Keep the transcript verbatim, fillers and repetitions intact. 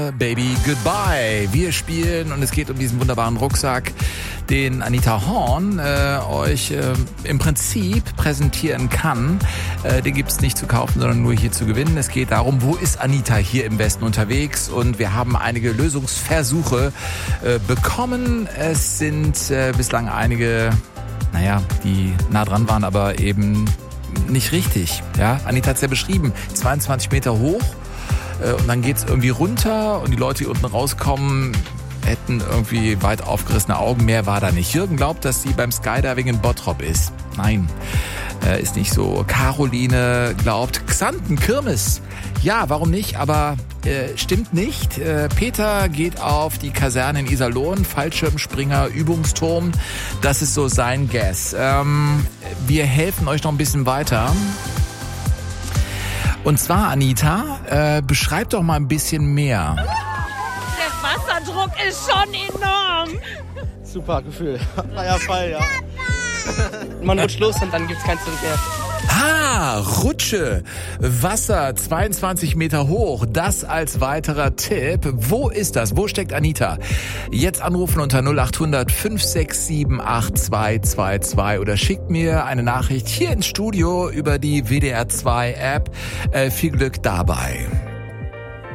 Baby Goodbye. Wir spielen und es geht um diesen wunderbaren Rucksack, den Anita Horn äh, euch äh, im Prinzip präsentieren kann. Äh, den gibt's nicht zu kaufen, sondern nur hier zu gewinnen. Es geht darum, wo ist Anita hier im Westen unterwegs? Und wir haben einige Lösungsversuche äh, bekommen. Es sind äh, bislang einige, naja, die nah dran waren, aber eben nicht richtig. Ja, Anita hat's ja beschrieben, zweiundzwanzig Meter hoch. Und dann geht's irgendwie runter und die Leute, die unten rauskommen, hätten irgendwie weit aufgerissene Augen. Mehr war da nicht. Jürgen glaubt, dass sie beim Skydiving in Bottrop ist. Nein, äh, ist nicht so. Caroline glaubt, Xanten, Kirmes. Ja, warum nicht? Aber äh, stimmt nicht. Äh, Peter geht auf die Kaserne in Iserlohn. Fallschirmspringer, Übungsturm. Das ist so sein Guess. Ähm, wir helfen euch noch ein bisschen weiter. Und zwar, Anita, äh, beschreib doch mal ein bisschen mehr. Der Wasserdruck ist schon enorm. Super Gefühl. Freier Fall, ja. Man rutscht los und dann gibt's kein Zurück mehr. Ah, Rutsche, Wasser, zweiundzwanzig Meter hoch, das als weiterer Tipp. Wo ist das? Wo steckt Anita? Jetzt anrufen unter null acht hundert fünf sechs sieben acht zwei zwei zwei oder schickt mir eine Nachricht hier ins Studio über die W D R zwei App. Äh, viel Glück dabei.